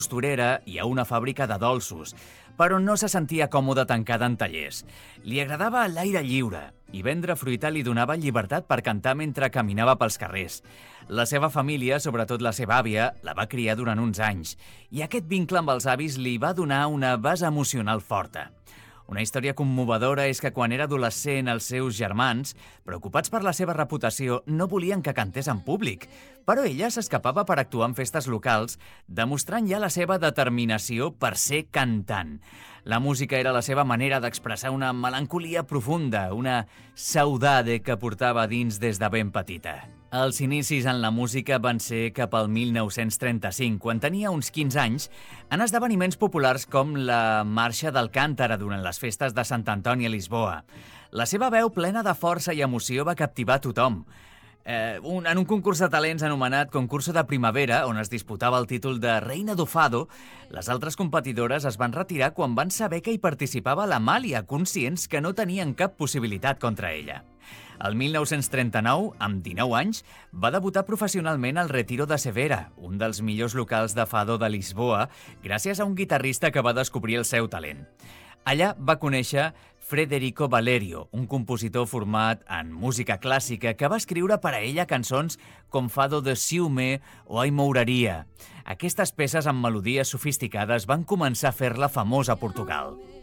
costurera i a una fàbrica de dolços, però no se sentia còmode tancada en tallers. Li agradava l'aire lliure i vendre fruita li donava llibertat per cantar mentre caminava pels carrers. La seva família, sobretot la seva àvia, la va criar durant uns anys i aquest vincle amb els avis li va donar una base emocional forta. Una història commovedora és que quan era adolescent els seus germans, preocupats per la seva reputació, no volien que cantés en públic, però ella s'escapava per actuar en festes locals, demostrant ja la seva determinació per ser cantant. La música era la seva manera d'expressar una melancolia profunda, una saudade que portava dins des de ben petita. Els inicis en la música van ser cap al 1935, quan tenia uns 15 anys, en esdeveniments populars com la Marxa d'Alcántara durant les festes de Sant Antoni a Lisboa. La seva veu plena de força i emoció va captivar tothom. En un concurs de talents anomenat Concurso de Primavera, on es disputava el títol de Reina do Fado, les altres competidores es van retirar quan van saber que hi participava l'Amàlia, conscients que no tenien cap possibilitat contra ella. El 1939, amb 19 anys, va debutar professionalment al Retiro de Severa, un dels millors locals de fado de Lisboa, gràcies a un guitarrista que va descobrir el seu talent. Allà va conèixer Frederico Valerio, un compositor format en música clàssica que va escriure per a ella cançons com Fado de Ciúme o Ai Mouraria. Aquestes peces amb melodies sofisticades van començar a fer-la famosa a Portugal.